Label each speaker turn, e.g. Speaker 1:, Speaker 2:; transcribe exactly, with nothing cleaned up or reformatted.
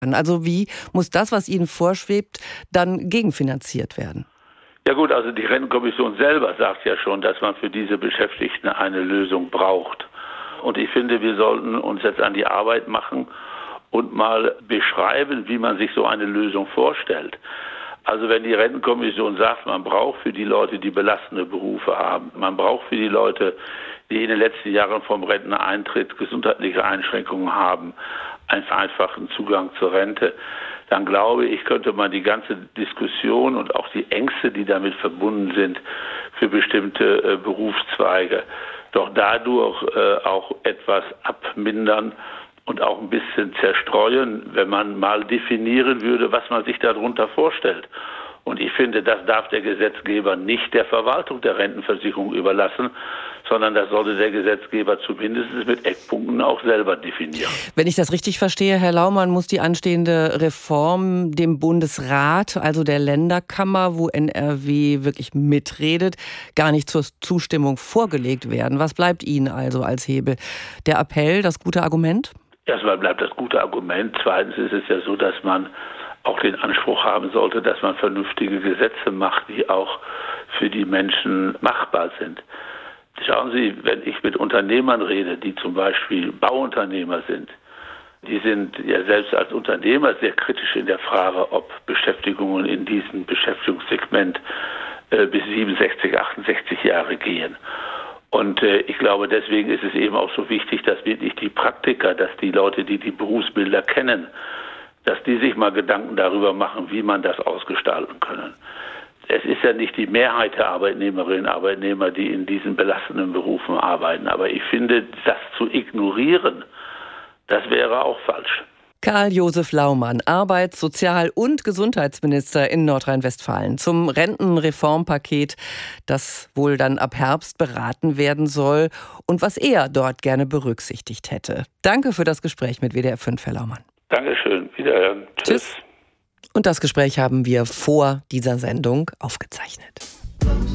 Speaker 1: Also wie muss das, was Ihnen vorschwebt, dann gegenfinanziert werden?
Speaker 2: Ja gut, also die Rentenkommission selber sagt ja schon, dass man für diese Beschäftigten eine Lösung braucht. Und ich finde, wir sollten uns jetzt an die Arbeit machen und mal beschreiben, wie man sich so eine Lösung vorstellt. Also wenn die Rentenkommission sagt, man braucht für die Leute, die belastende Berufe haben, man braucht für die Leute, die in den letzten Jahren vom Renteneintritt gesundheitliche Einschränkungen haben, einen einfachen Zugang zur Rente, dann glaube ich, könnte man die ganze Diskussion und auch die Ängste, die damit verbunden sind, für bestimmte äh, Berufszweige doch dadurch äh, auch etwas abmindern und auch ein bisschen zerstreuen, wenn man mal definieren würde, was man sich darunter vorstellt. Und ich finde, das darf der Gesetzgeber nicht der Verwaltung der Rentenversicherung überlassen, sondern das sollte der Gesetzgeber zumindest mit Eckpunkten auch selber definieren.
Speaker 1: Wenn ich das richtig verstehe, Herr Laumann, muss die anstehende Reform dem Bundesrat, also der Länderkammer, wo N R W wirklich mitredet, gar nicht zur Zustimmung vorgelegt werden. Was bleibt Ihnen also als Hebel? Der Appell, das gute Argument?
Speaker 2: Erstmal bleibt das gute Argument. Zweitens ist es ja so, dass man auch den Anspruch haben sollte, dass man vernünftige Gesetze macht, die auch für die Menschen machbar sind. Schauen Sie, wenn ich mit Unternehmern rede, die zum Beispiel Bauunternehmer sind, die sind ja selbst als Unternehmer sehr kritisch in der Frage, ob Beschäftigungen in diesem Beschäftigungssegment äh, bis siebenundsechzig, achtundsechzig Jahre gehen. Und äh, ich glaube, deswegen ist es eben auch so wichtig, dass wirklich die Praktiker, dass die Leute, die die Berufsbilder kennen, dass die sich mal Gedanken darüber machen, wie man das ausgestalten können. Es ist ja nicht die Mehrheit der Arbeitnehmerinnen und Arbeitnehmer, die in diesen belastenden Berufen arbeiten. Aber ich finde, das zu ignorieren, das wäre auch falsch.
Speaker 1: Karl-Josef Laumann, Arbeits-, Sozial- und Gesundheitsminister in Nordrhein-Westfalen, zum Rentenreformpaket, das wohl dann ab Herbst beraten werden soll und was er dort gerne berücksichtigt hätte. Danke für das Gespräch mit W D R fünf, Herr Laumann.
Speaker 2: Dankeschön. Wiederhören. Tschüss.
Speaker 1: Tschüss. Und das Gespräch haben wir vor dieser Sendung aufgezeichnet.